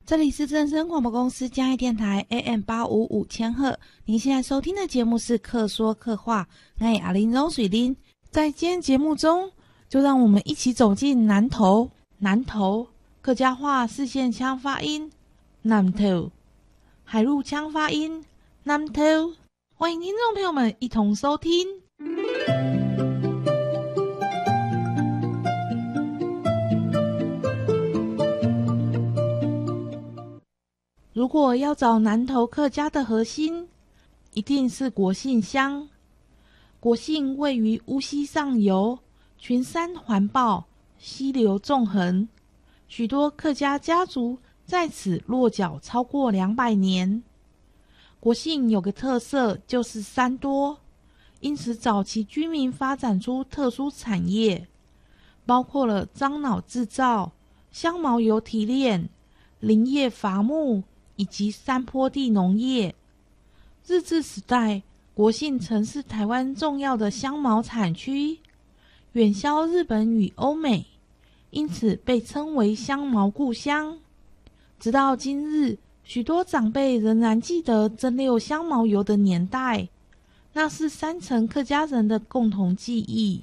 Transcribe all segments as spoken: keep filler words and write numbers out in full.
这里是正声广播公司嘉义电台 A M 八五五千赫，您现在收听的节目是客说客话，我是阿玲柔水玲。在今天节目中，就让我们一起走进南投。南投客家话四线腔发音南投，海陆腔发音南投。欢迎听众朋友们一同收听。如果要找南投客家的核心，一定是国姓乡。国姓位于乌溪上游，群山环抱，溪流纵横，许多客家家族在此落脚超过两百年。国姓有个特色，就是山多，因此早期居民发展出特殊产业，包括了樟脑制造、香茅油提炼、林业伐木以及山坡地农业。日治时代，国姓曾是台湾重要的香茅产区，远销日本与欧美，因此被称为香茅故乡。直到今日，许多长辈仍然记得蒸馏香茅油的年代，那是山城客家人的共同记忆。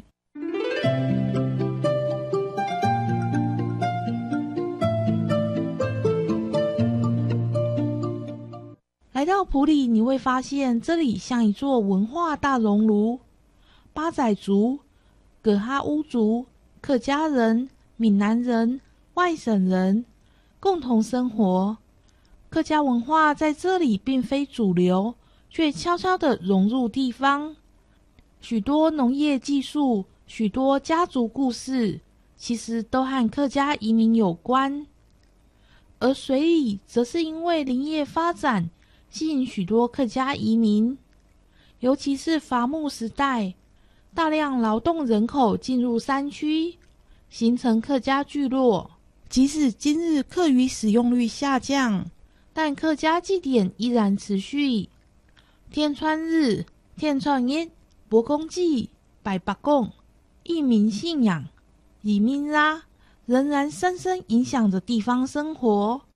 来到埔里，你会发现这里像一座文化大熔炉，八仔族、葛哈乌族、客家人、闽南人、外省人共同生活。客家文化在这里并非主流，却悄悄地融入地方。许多农业技术，许多家族故事，其实都和客家移民有关。而水里则是因为林业发展，吸引许多客家移民，尤其是伐木时代，大量劳动人口进入山区，形成客家聚落。即使今日客语使用率下降，但客家祭典依然持续。天穿日、天穿日、伯公祭、拜八公、义民信仰、以民拉，仍然深深影响着地方生活。